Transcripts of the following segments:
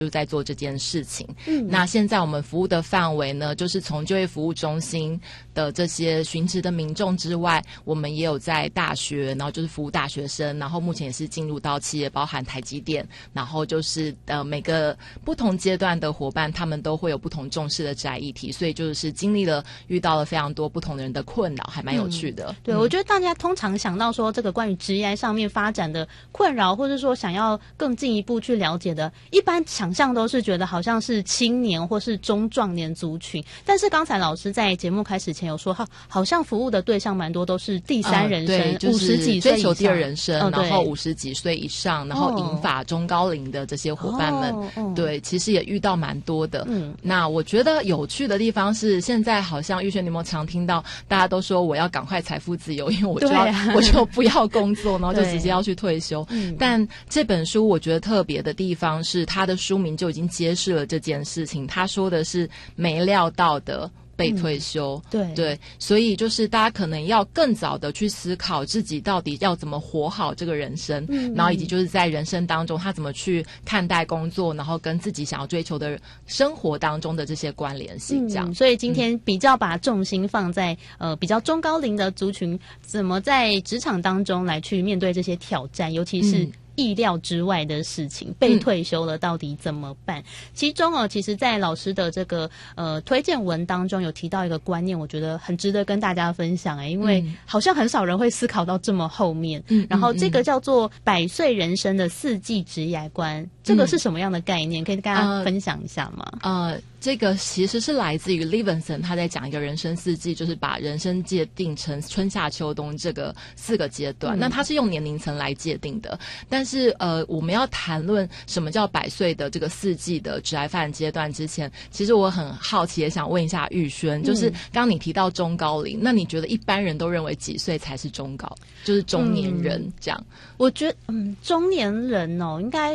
就在做这件事情。那现在我们服务的范围呢，就是从就业服务中心的这些寻职的民众之外，我们也有在大学，然后就是服务大学生，然后目前也是进入到企业，包含台积电，然后就是每个不同阶段的伙伴，他们都会有不同重视的职涯议题，所以就是遇到了非常多不同的人的困扰，还蛮有趣的。 对，我觉得大家通常想到说这个关于职业上面发展的困扰，或者说想要更进一步去了解的，一般想象都是觉得好像是青年或是中壮年族群，但是刚才老师在节目开始前有说，好像服务的对象蛮多都是第三人生， 对，就是 50几岁以上， 追求第二人生，然后50几岁以上，然后银发中高龄的这些伙伴们，对，其实也遇到蛮多的。那我觉得有趣的地方是，现在好像玉轩，你有没有常听到大家都说我要赶快财富自由，因为我就不要工作，然后就直接要去退休。但这本书我觉得特别的地方是，它的书名就已经揭示了这件事情。他说的是没料到的被退休，对，所以就是大家可能要更早的去思考自己到底要怎么活好这个人生，然后以及就是在人生当中他怎么去看待工作，然后跟自己想要追求的生活当中的这些关联性，这样。 所以今天比较把重心放在比较中高龄的族群，怎么在职场当中来去面对这些挑战，尤其是意料之外的事情，被退休了到底怎么办？其中其实在老师的这个推荐文当中有提到一个观念，我觉得很值得跟大家分享因为好像很少人会思考到这么后面。然后这个叫做100岁人生的4季职涯观，这个是什么样的概念？可以跟大家分享一下吗？ 这个其实是来自于 Levinson， 他在讲一个人生4季，就是把人生界定成春夏秋冬这个4个阶段。那他是用年龄层来界定的，但是我们要谈论什么叫100岁的这个4季的职涯发展阶段之前，其实我很好奇，也想问一下玉轩，就是刚刚你提到中高龄，那你觉得一般人都认为几岁才是中高，就是中年人这样？ 我觉得中年人应该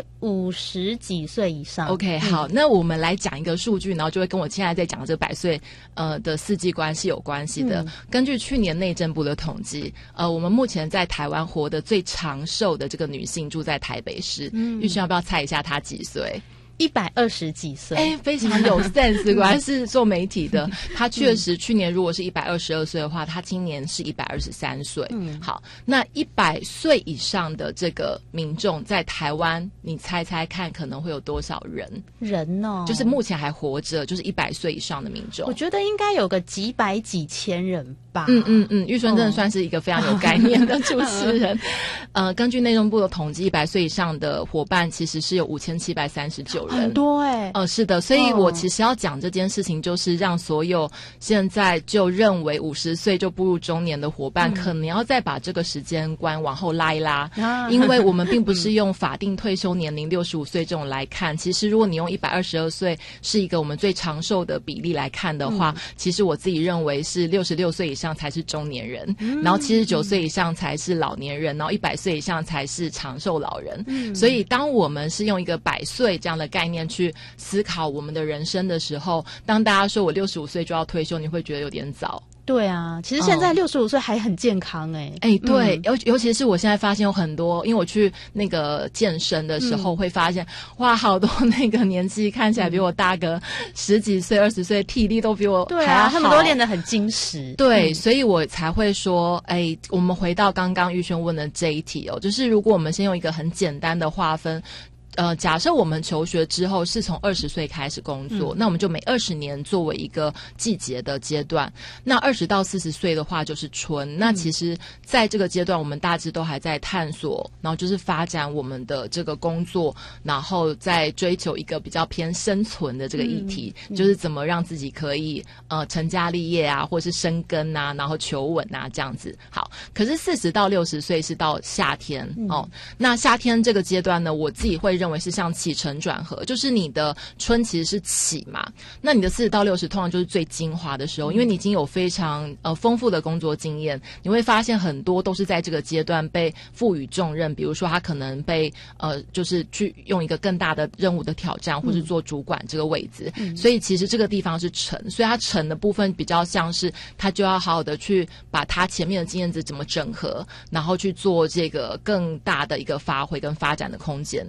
50几岁以上。 OK， 好，那我们来讲一个数据，然后就会跟我现在在讲的这个100岁的4季观是有关系的。根据去年内政部的统计，我们目前在台湾活得最长寿的这个女性住在台北市。玉轩要不要猜一下她几岁 ？120几岁， 非常有 sense， 果然是做媒体的。他确实去年如果是122岁的话，他今年是123岁。好，那100岁以上的这个民众在台湾，你猜猜看可能会有多少人？就是目前还活着，就是100岁以上的民众。 我觉得应该有个几百几千人吧。 玉轩真的算是一个非常有概念的主持人。根据内政部的统计，100岁以上的伙伴其实是有5739人， 很多是的，所以我其实要讲这件事情，就是让所有现在就认为50岁就步入中年的伙伴，可能要再把这个时间观往后拉一拉，因为我们并不是用法定退休年龄65岁这种来看，其实如果你用122岁是一个我们最长寿的比例来看的话，其实我自己认为是66岁以上才是中年人，然后79岁以上才是老年人，然后100岁以上才是长寿老人。所以当我们是用一个100岁这样的概念去思考我们的人生的时候，当大家说我65岁就要退休，你会觉得有点早。 对啊，其实现在65岁还很健康对，尤其是我现在发现有很多，因为我去那个健身的时候会发现，哇，好多那个年纪看起来比我大个10几岁、20岁，体力都比我还要好。 他们都练得很精实。 对，所以我才会说，我们回到刚刚玉轩问的这一题就是如果我们先用一个很简单的划分。假设我们求学之后是从20岁开始工作，那我们就每20年作为一个季节的阶段。那20到40岁的话就是春。那其实在这个阶段，我们大致都还在探索，然后就是发展我们的这个工作，然后在追求一个比较偏生存的这个议题，就是怎么让自己可以成家立业啊，或是生根啊，然后求稳啊这样子。好，可是40到60岁是到夏天那夏天这个阶段呢，我自己会认为是像起承转合，就是你的春其实是起嘛，那你的40到60通常就是最精华的时候，因为你已经有非常丰富的工作经验，你会发现很多都是在这个阶段被赋予重任，比如说他可能被就是去用一个更大的任务的挑战，或是做主管这个位置，所以其实这个地方是沉，所以他沉的部分比较像是他就要好好的去把他前面的经验值怎么整合，然后去做这个更大的一个发挥跟发展的空间。好，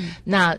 那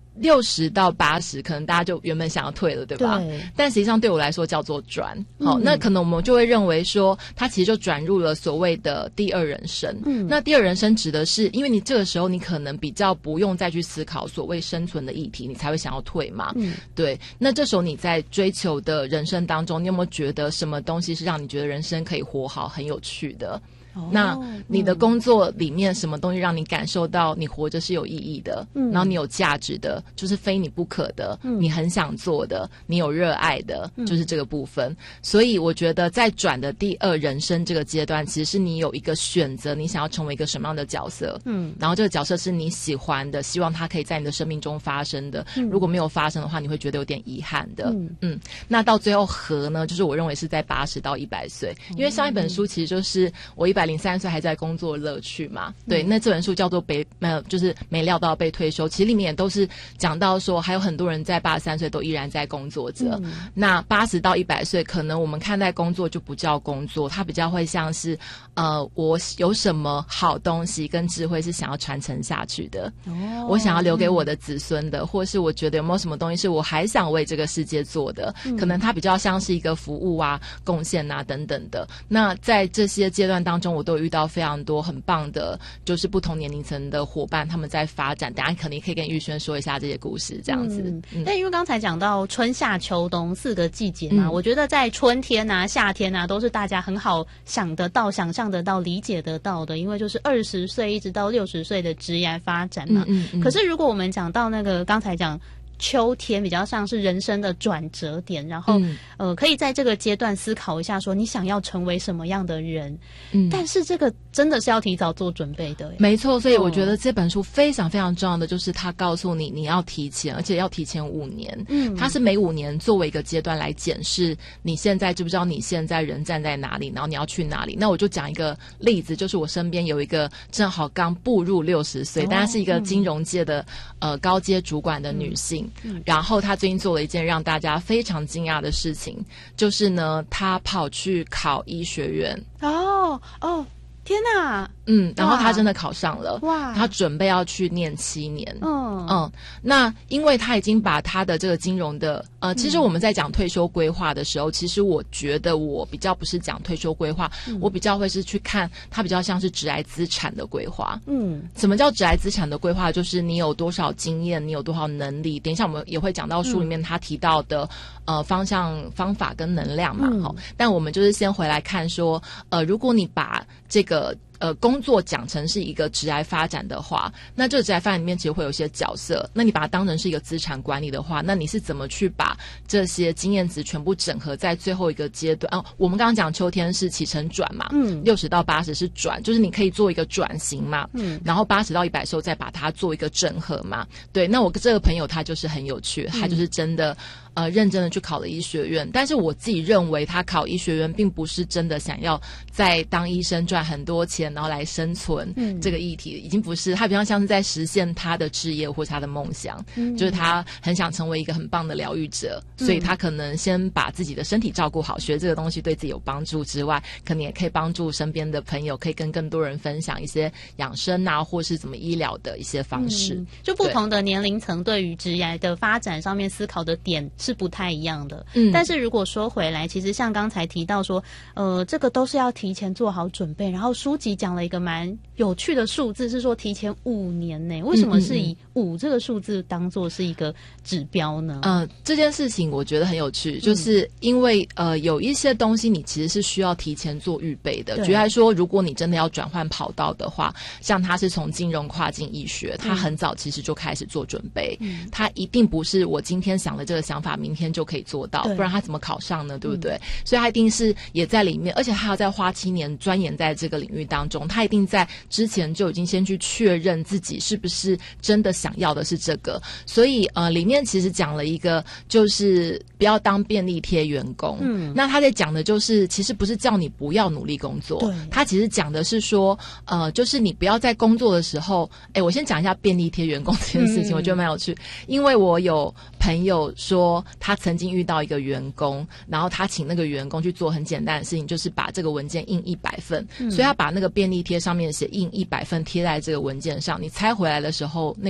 60到80，可能大家就原本想要退了，对吧？ 对。 但实际上对我来说叫做转。好，那可能我们就会认为说，它其实就转入了所谓的第二人生。那第二人生指的是，因为你这个时候你可能比较不用再去思考所谓生存的议题，你才会想要退嘛。对。那这时候你在追求的人生当中，你有没有觉得什么东西是让你觉得人生可以活好、很有趣的？那你的工作里面什么东西让你感受到你活着是有意义的，然后你有价值的，就是非你不可的，你很想做的，你有热爱的，就是这个部分。所以我觉得在转的第二人生这个阶段，其实是你有一个选择，你想要成为一个什么样的角色，然后这个角色是你喜欢的，希望它可以在你的生命中发生的，如果没有发生的话，你会觉得有点遗憾的。那到最后和呢，就是我认为是在80到100岁，因为上一本书其实就是我103岁还在工作的乐趣嘛。对，那这本书叫做就是没料到被退休，其实里面也都是讲到说还有很多人在83岁都依然在工作着。那80到100岁可能我们看待工作就不叫工作，它比较会像是我有什么好东西跟智慧是想要传承下去的，我想要留给我的子孙的，或是我觉得有没有什么东西是我还想为这个世界做的，可能它比较像是一个服务啊、贡献啊等等的。那在这些阶段当中，我都有遇到非常多很棒的，就是不同年龄层的伙伴，他们在发展。等一下可能也可以跟玉轩说一下这些故事，这样子。 但因为刚才讲到春夏秋冬4个季节嘛，我觉得在春天啊、夏天啊，都是大家很好想得到、想象得到、理解得到的，因为就是20岁一直到60岁的职业发展嘛。可是如果我们讲到那个刚才讲秋天，比较像是人生的转折点，然后可以在这个阶段思考一下说你想要成为什么样的人。但是这个真的是要提早做准备的。 没错，所以我觉得这本书非常非常重要的就是它告诉你你要提前，而且要提前5年。它是每5年作为一个阶段来检视你现在知不知道你现在人站在哪里，然后你要去哪里。那我就讲一个例子，就是我身边有一个正好刚步入60岁，但她是一个金融界的高阶主管的女性。然后她最近做了一件让大家非常惊讶的事情，就是呢，她跑去考医学院。 天哪！ 然后他真的考上了。 哇！ 他准备要去念7年。那因为他已经把他的这个金融的其实我们在讲退休规划的时候，其实我觉得我比较不是讲退休规划，我比较会是去看它比较像是职涯资产的规划。什么叫职涯资产的规划？就是你有多少经验，你有多少能力。等一下我们也会讲到书里面他提到的方向、方法跟能量嘛。但我们就是先回来看说，如果你把这个工作讲成是一个职涯发展的话，那这个职涯发展里面其实会有一些角色，那你把它当成是一个资产管理的话，那你是怎么去把这些经验值全部整合在最后一个阶段？我们刚刚讲秋天是起承转嘛，60到80是转，就是你可以做一个转型嘛，然后80到100时候再把它做一个整合嘛。对，那我这个朋友他就是很有趣，他就是真的认真的去考了医学院，但是我自己认为他考医学院并不是真的想要在当医生赚很多钱然后来生存，这个议题已经不是，他比较像是在实现他的志业或是他的梦想，就是他很想成为一个很棒的疗愈者，所以他可能先把自己的身体照顾好，学这个东西对自己有帮助之外，可能也可以帮助身边的朋友，可以跟更多人分享一些养生啊或是怎么医疗的一些方式。 就不同的年龄层对于职业的发展上面思考的点是不太一样的。但是如果说回来，其实像刚才提到说这个都是要提前做好准备，然后书籍讲了一个蛮有趣的数字，是说提前5年呢。为什么是以5这个数字当做是一个指标呢？ 这件事情我觉得很有趣，就是因为有一些东西你其实是需要提前做预备的。举例来说，如果你真的要转换跑道的话，像他是从金融跨进医学，他很早其实就开始做准备，他一定不是我今天想的这个想法明天就可以做到，不然他怎么考上呢？对不对？所以他一定是也在里面，而且他要再花7年钻研在这个领域当中，他一定在之前就已经先去确认自己是不是真的想要的是这个。所以里面其实讲了一个，就是不要当便利贴员工。那他在讲的就是其实不是叫你不要努力工作，他其实讲的是说就是你不要在工作的时候，我先讲一下便利贴员工这件事情，我觉得蛮有趣。因为我有朋友说他曾经遇到一个员工，然后他请那个员工去做很简单的事情，就是把这个文件印100份，所以他把那个便利贴上面写印100份贴在这个文件上，你拆回来的时候那个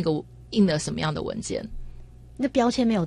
印了什么样的文件？ 那标签没有